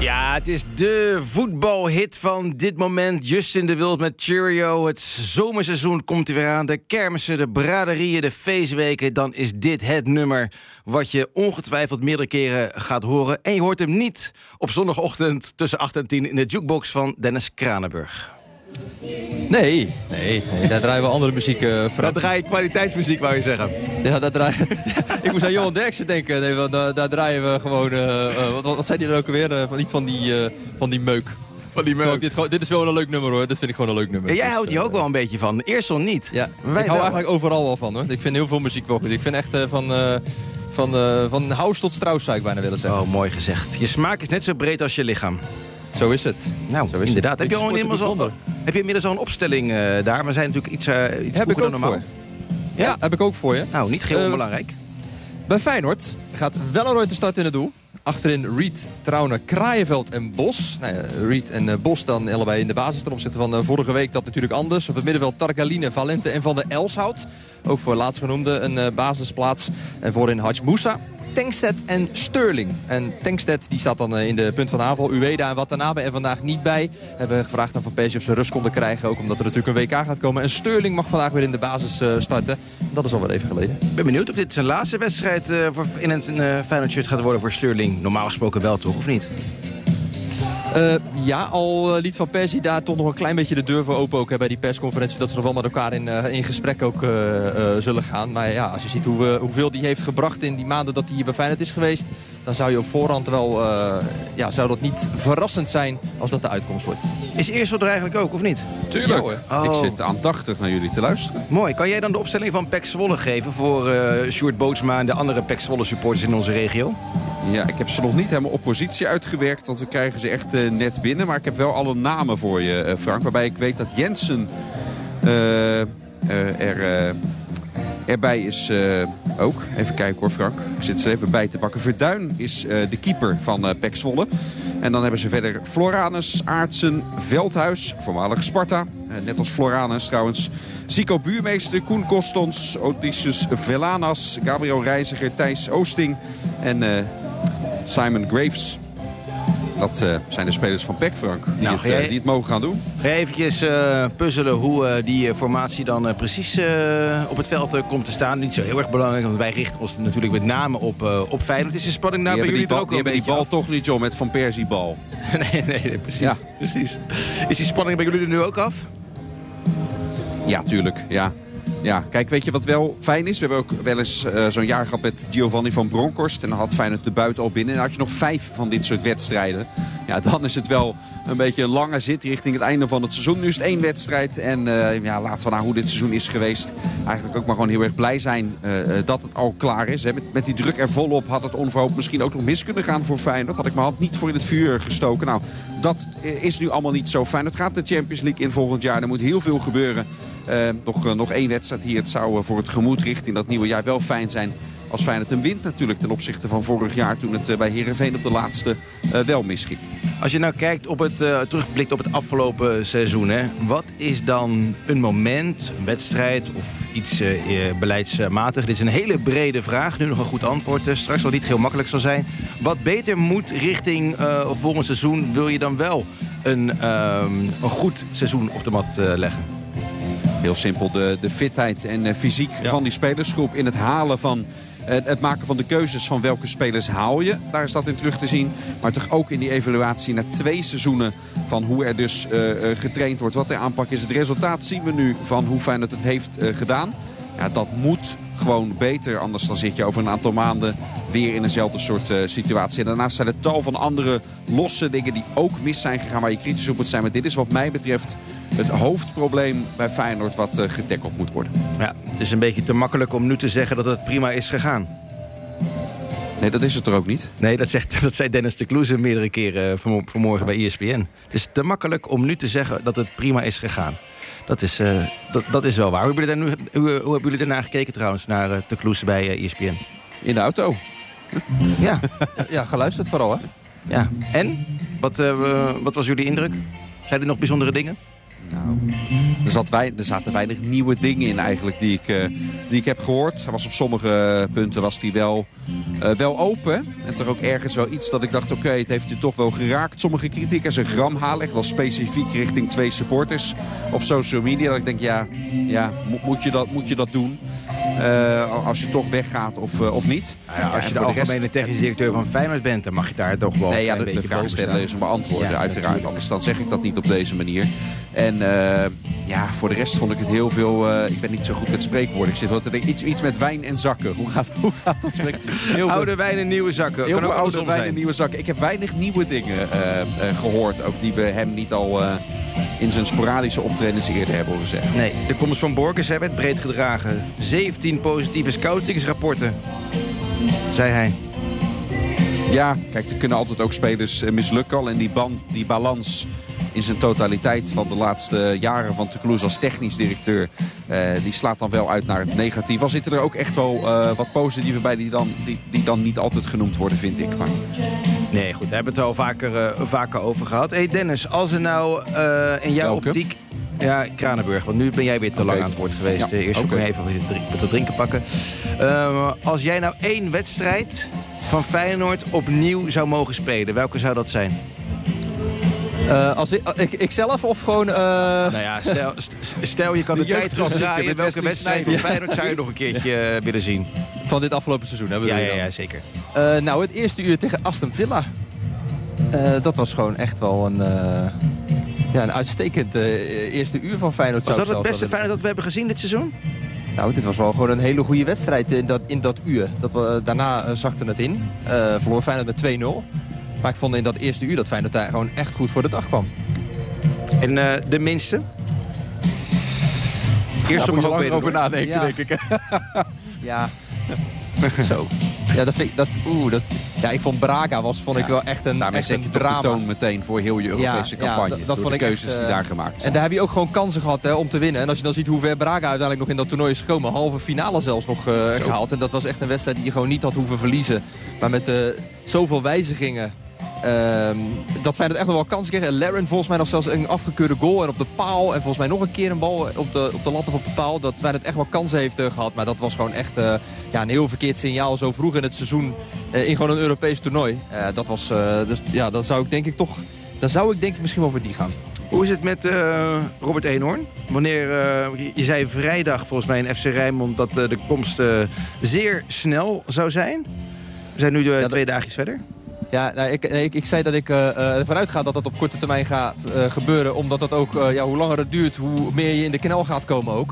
Ja, het is de voetbalhit van dit moment. Justin de Wild met Cheerio. Het zomerseizoen komt er weer aan. De kermissen, de braderieën, de feestweken. Dan is dit het nummer wat je ongetwijfeld meerdere keren gaat horen. En je hoort hem niet op zondagochtend tussen 8 en 10 in de jukebox van Dennis Kranenburg. Nee, daar draaien we andere muziek. Daar draai je kwaliteitsmuziek, wou je zeggen. Ja, daar draaien. Ik moest aan Johan Derksen denken. Nee, want daar draaien we gewoon. Wat zei die er ook alweer? Niet van die meuk. Van die meuk. Dit is wel een leuk nummer, hoor. Dit vind ik gewoon een leuk nummer. Ja, jij houdt hier ook wel een beetje van. Eersel niet. Ja, ik hou eigenlijk overal wel van, hoor. Ik vind heel veel muziek wel goed. Ik vind echt van Haus tot Strauss, zou ik bijna willen zeggen. Oh, mooi gezegd. Je smaak is net zo breed als je lichaam. Zo is het. Nou, zo is inderdaad. Het. Heb je inmiddels al een opstelling daar? We zijn natuurlijk iets heb ik ook dan normaal. voor. Ja, heb ik ook voor je. Nou, niet heel onbelangrijk. Bij Feyenoord gaat Wellenrooy te start in het doel. Achterin Reed, Trauner, Kraaienveld en Bos. Nou ja, Reed en Bos dan allebei in de basis ten opzichte van vorige week. Dat natuurlijk anders. Op het middenveld Targaline, Valente en Van der Elshout. Ook voor laatstgenoemde een basisplaats. En voorin Hadj Moussa, Tankstedt en Sterling. En Tankstedt die staat dan in de punt van de aanval. Ueda en Watanabe er vandaag niet bij. Hebben gevraagd aan Van Persie of ze rust konden krijgen. Ook omdat er natuurlijk een WK gaat komen. En Sterling mag vandaag weer in de basis starten. Dat is al wat even geleden. Ik ben benieuwd of dit zijn laatste wedstrijd in een Feyenoord shirt gaat worden voor Sterling. Normaal gesproken wel, toch? Of niet? Ja, al liet Van Persie daar toch nog een klein beetje de deur voor open ook, bij die persconferentie. Dat ze nog wel met elkaar in gesprek ook zullen gaan. Maar ja, als je ziet hoeveel die heeft gebracht in die maanden dat hij hier bij Feyenoord is geweest, dan zou je op voorhand wel, zou dat niet verrassend zijn als dat de uitkomst wordt. Is Eersel er eigenlijk ook, of niet? Tuurlijk. Ja, ik zit aandachtig naar jullie te luisteren. Mooi. Kan jij dan de opstelling van PEC Zwolle geven voor Sjoerd Bootsma en de andere PEC Zwolle supporters in onze regio? Ja, ik heb ze nog niet helemaal op positie uitgewerkt, want we krijgen ze echt net binnen. Maar ik heb wel alle namen voor je, Frank. Waarbij ik weet dat Jensen erbij is ook. Even kijken hoor, Frank. Ik zit ze even bij te pakken. Verduin is de keeper van PEC Zwolle. En dan hebben ze verder Floranus, Aartsen, Veldhuis, voormalig Sparta. Net als Floranus trouwens. Zico Buurmeester, Koen Kostons, Odysseus Velanas, Gabriel Reiziger, Thijs Oosting en Simon Graves. Dat zijn de spelers van PEC, Frank, die het mogen gaan doen. Ga je eventjes puzzelen hoe die formatie dan precies op het veld komt te staan. Niet zo heel erg belangrijk, want wij richten ons natuurlijk met name op Feyenoord. Is de spanning nou bij jullie er ook die hebben die bal toch niet, John, met Van Persie bal. nee, precies. Ja. Precies. Is die spanning bij jullie er nu ook af? Ja, tuurlijk, ja. Ja, kijk, weet je wat wel fijn is? We hebben ook wel eens zo'n jaar gehad met Giovanni van Bronckhorst. En dan had Feyenoord de buiten al binnen. En dan had je nog 5 van dit soort wedstrijden. Ja, dan is het wel een beetje een lange zit richting het einde van het seizoen. Nu is het 1 wedstrijd. En laten we nou hoe dit seizoen is geweest. Eigenlijk ook maar gewoon heel erg blij zijn dat het al klaar is. Hè. Met die druk er volop had het onverhoopt misschien ook nog mis kunnen gaan voor Feyenoord. Had ik mijn hand niet voor in het vuur gestoken. Nou, dat is nu allemaal niet zo fijn. Het gaat de Champions League in volgend jaar. Er moet heel veel gebeuren. Nog 1 wedstrijd hier. Het zou voor het gemoed richting dat nieuwe jaar wel fijn zijn als Feyenoord een wint natuurlijk ten opzichte van vorig jaar toen het bij Heerenveen op de laatste wel misging. Als je nou kijkt terugblikt op het afgelopen seizoen, hè, wat is dan een moment, een wedstrijd of iets beleidsmatig? Dit is een hele brede vraag, nu nog een goed antwoord. Straks wel niet heel makkelijk zal zijn. Wat beter moet richting volgend seizoen, wil je dan wel een goed seizoen op de mat leggen? Heel simpel, de fitheid en fysiek van die spelersgroep in het halen van het maken van de keuzes van welke spelers haal je. Daar is dat in terug te zien. Maar toch ook in die evaluatie na 2 seizoenen van hoe er dus getraind wordt. Wat de aanpak is. Het resultaat zien we nu van hoe Feyenoord het heeft gedaan. Ja, dat moet gewoon beter. Anders dan zit je over een aantal maanden weer in eenzelfde soort situatie. En daarnaast zijn er tal van andere losse dingen die ook mis zijn gegaan. Waar je kritisch op moet zijn. Maar dit is wat mij betreft het hoofdprobleem bij Feyenoord wat getackeld moet worden. Ja, het is een beetje te makkelijk om nu te zeggen dat het prima is gegaan. Nee, dat is het er ook niet. Nee, dat zei Dennis de Kloeze meerdere keren vanmorgen bij ESPN. Het is te makkelijk om nu te zeggen dat het prima is gegaan. Dat is wel waar. Hoe hebben jullie daarna gekeken trouwens, naar de Kloeze bij ESPN? In de auto. Ja. Ja, geluisterd vooral, hè? Ja. En? Wat was jullie indruk? Zijn er nog bijzondere dingen? Nou, Er zaten weinig nieuwe dingen in eigenlijk die ik heb gehoord. Hij was op sommige punten was hij wel open. En toch ook ergens wel iets dat ik dacht, oké, het heeft u toch wel geraakt. Sommige kritiek en zijn gram halen, echt wel specifiek richting 2 supporters op social media. Dat ik denk, moet je dat doen? Als je toch weggaat of niet. Als je de algemene technische directeur van Feyenoord bent, dan mag je daar toch wel een beetje de vraag stellen is een beantwoorden, uiteraard. Natuurlijk. Anders dan zeg ik dat niet op deze manier. En voor de rest vond ik het heel veel... ik ben niet zo goed met spreekwoorden. Ik zit wel te denken, iets met wijn en zakken. Hoe gaat dat spreken? Oude wijn en nieuwe zakken. Heel veel oude wijn en nieuwe zakken. Ik heb weinig nieuwe dingen gehoord. Ook die we hem niet al in zijn sporadische optredens eerder hebben horen zeggen. Nee, de komst van Borkers werd breed gedragen. 17 positieve scoutingsrapporten, zei hij. Ja, kijk, er kunnen altijd ook spelers mislukken al. En die balans in zijn totaliteit van de laatste jaren van Toulouse als technisch directeur, die slaat dan wel uit naar het negatief. Al zitten er ook echt wel wat positieve bij die dan niet altijd genoemd worden, vind ik. Maar... Nee, goed, we hebben het er al vaker over gehad. Hey Dennis, als er nou in jouw optiek... Ja, Kranenburg, want nu ben jij weer te lang aan het woord geweest. Ja, eerst moet ik even wat te drinken pakken. Als jij nou 1 wedstrijd van Feyenoord opnieuw zou mogen spelen, welke zou dat zijn? Als ik zelf of gewoon... Nou ja, stel je kan de tijd gaan draaien. Welke wedstrijd van Feyenoord zou je nog een keertje willen zien? Van dit afgelopen seizoen hebben we Ja, zeker. Nou, het eerste uur tegen Aston Villa. Dat was gewoon echt wel een uitstekend eerste uur van Feyenoord. Was dat het beste Feyenoord dat we hebben gezien dit seizoen? Nou, dit was wel gewoon een hele goede wedstrijd in dat uur. Daarna zakte het in. Verloor Feyenoord met 2-0. Maar ik vond in dat eerste uur dat Feyenoord daar gewoon echt goed voor de dag kwam. En de minste? Eerst daar moet je lang over nadenken, denk ik. Ja, zo. Ja, ik vond Braga ik wel echt een daarmee zet je drama. de toon meteen voor heel je Europese campagne. Dat vond de ik keuzes die daar gemaakt zijn. En daar heb je ook gewoon kansen gehad om te winnen. En als je dan ziet hoe ver Braga uiteindelijk nog in dat toernooi is gekomen. Halve finale zelfs nog gehaald. En dat was echt een wedstrijd die je gewoon niet had hoeven verliezen. Maar met zoveel wijzigingen. Dat Feyenoord echt nog wel kansen kreeg. En Larin volgens mij nog zelfs een afgekeurde goal. En op de paal. En volgens mij nog een keer een bal op de lat of op de paal. Dat Feyenoord echt wel kansen heeft gehad. Maar dat was gewoon echt een heel verkeerd signaal. Zo vroeg in het seizoen in gewoon een Europees toernooi. Dat was, dan zou ik denk ik misschien wel voor die gaan. Hoe is het met Robert Eenhoorn? Wanneer, je zei vrijdag volgens mij in FC Rijnmond dat de komst zeer snel zou zijn. We zijn nu 2 dagjes verder. Ja, nou, ik zei dat ik ervan uitga dat dat op korte termijn gaat gebeuren. Omdat dat ook, hoe langer het duurt, hoe meer je in de knel gaat komen ook.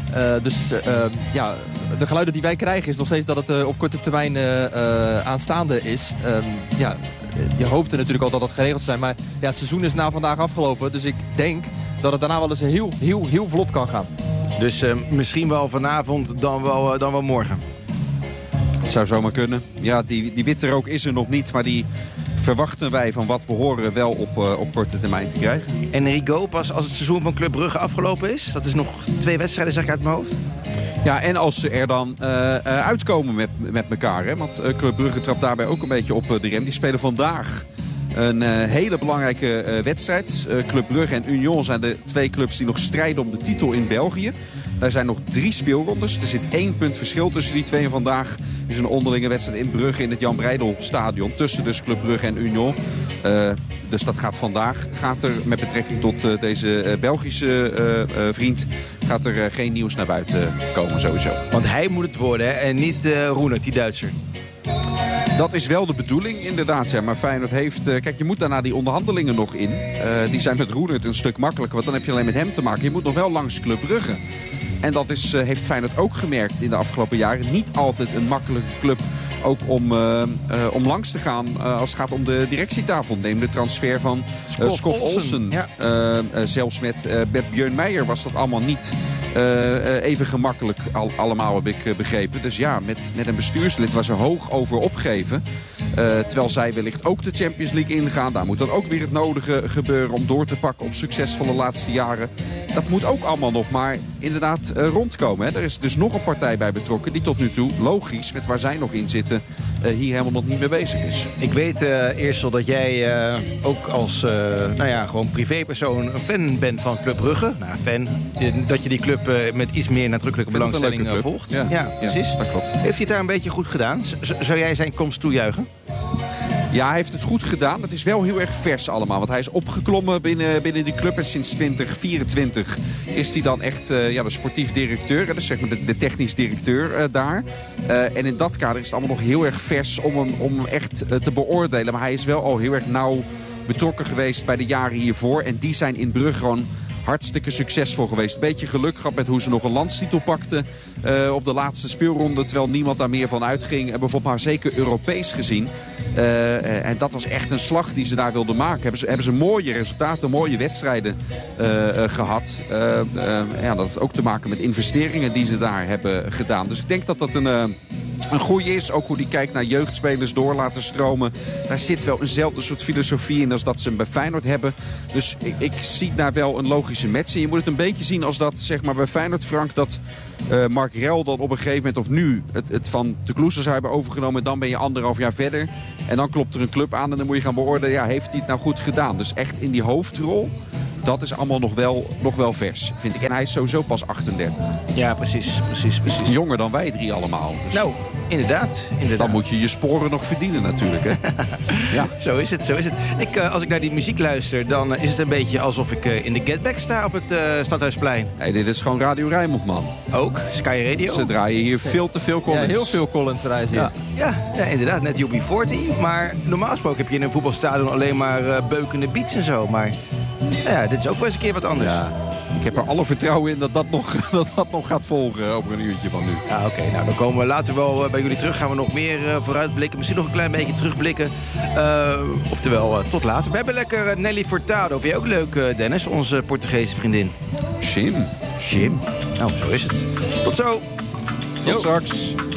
De geluiden die wij krijgen is nog steeds dat het op korte termijn aanstaande is. Je hoopte natuurlijk al dat dat geregeld zou zijn. Maar ja, het seizoen is na vandaag afgelopen. Dus ik denk dat het daarna wel eens heel vlot kan gaan. Dus misschien wel vanavond, dan wel morgen. Het zou zomaar kunnen. Ja, die witte rook is er nog niet, maar die verwachten wij van wat we horen wel op korte termijn te krijgen. En Rigo, pas als het seizoen van Club Brugge afgelopen is? Dat is nog 2 wedstrijden, zeg ik uit mijn hoofd. Ja, en als ze er dan uitkomen met elkaar. Hè? Want Club Brugge trapt daarbij ook een beetje op de rem. Die spelen vandaag een hele belangrijke wedstrijd. Club Brugge en Union zijn de 2 clubs die nog strijden om de titel in België. Daar zijn nog 3 speelrondes. Er zit 1 punt verschil tussen die 2. En vandaag is een onderlinge wedstrijd in Brugge in het Jan Breydel stadion. Tussen dus Club Brugge en Union. Dus dat gaat vandaag. Gaat er met betrekking tot deze Belgische vriend. Gaat er geen nieuws naar buiten komen sowieso. Want hij moet het worden, hè? En niet Roenek, die Duitser. Dat is wel de bedoeling inderdaad. Ja. Maar Feyenoord heeft... kijk, je moet daarna die onderhandelingen nog in. Die zijn met Roenek een stuk makkelijker. Want dan heb je alleen met hem te maken. Je moet nog wel langs Club Brugge. En dat heeft Feyenoord ook gemerkt in de afgelopen jaren. Niet altijd een makkelijke club ook om langs te gaan als het gaat om de directietafel. Neem de transfer van Skov Olsen. Ja. Zelfs met Björn Meijer was dat allemaal niet even gemakkelijk allemaal, heb ik begrepen. Dus ja, met een bestuurslid waar ze hoog over opgeven. Terwijl zij wellicht ook de Champions League ingaan. Daar moet dan ook weer het nodige gebeuren om door te pakken op succes van de laatste jaren. Dat moet ook allemaal nog maar inderdaad rondkomen. Hè. Er is dus nog een partij bij betrokken die tot nu toe, logisch, met waar zij nog in zitten, zitten... hier helemaal nog niet mee bezig is. Ik weet, Eersel, dat jij ook als gewoon privépersoon een fan bent van Club Brugge. Nou, fan. Dat je die club met iets meer nadrukkelijke belangstelling volgt. Ja, precies. Ja, dat klopt. Heeft hij het daar een beetje goed gedaan? Zou jij zijn komst toejuichen? Ja, hij heeft het goed gedaan. Het is wel heel erg vers allemaal. Want hij is opgeklommen binnen die club. En sinds 2024 is hij dan echt de sportief directeur. Dus zeg maar de technisch directeur daar. En in dat kader is het allemaal nog heel erg vers om hem echt te beoordelen. Maar hij is wel al heel erg nauw betrokken geweest bij de jaren hiervoor. En die zijn in Brugge gewoon hartstikke succesvol geweest. Een beetje geluk gehad met hoe ze nog een landstitel pakten op de laatste speelronde. Terwijl niemand daar meer van uitging. En bijvoorbeeld maar zeker Europees gezien. En dat was echt een slag die ze daar wilden maken. Hebben ze mooie resultaten, mooie wedstrijden gehad. Dat heeft ook te maken met investeringen die ze daar hebben gedaan. Dus ik denk dat dat een goeie is. Ook hoe die kijkt naar jeugdspelers door laten stromen. Daar zit wel eenzelfde soort filosofie in als dat ze hem bij Feyenoord hebben. Dus ik zie daar wel een logische match in. Je moet het een beetje zien als dat, zeg maar bij Feyenoord, Frank, dat Mark Rel dan op een gegeven moment, of nu, het van de Kloese zou hebben overgenomen. Dan ben je 1,5 jaar verder. En dan klopt er een club aan en dan moet je gaan beoordelen, ja, heeft hij het nou goed gedaan? Dus echt in die hoofdrol, dat is allemaal nog wel vers, vind ik. En hij is sowieso pas 38. Ja, precies. Jonger dan wij 3 allemaal. Dus nou, inderdaad. dan moet je je sporen nog verdienen natuurlijk. Hè? Ja. Zo is het. Als ik naar die muziek luister, dan is het een beetje alsof ik in de Get Back sta op het Stadhuisplein. Hey, dit is gewoon Radio Rijnmond, man. Ook, Sky Radio. Ze draaien hier veel te veel Collins. Ja, heel veel Collins draaien hier. Ja, inderdaad, net UB40. Maar normaal gesproken heb je in een voetbalstadion alleen maar beukende beats en zo. Maar ja, dit is ook wel eens een keer wat anders. Ja. Ik heb er alle vertrouwen in dat nog gaat volgen over een uurtje van nu. Ja, oké. Nou, dan komen we later wel bij jullie terug. Gaan we nog meer vooruitblikken. Misschien nog een klein beetje terugblikken. Oftewel, tot later. We hebben lekker Nelly Furtado. Vind je ook leuk, Dennis? Onze Portugese vriendin. Jim. Nou, zo is het. Tot zo. Tot straks.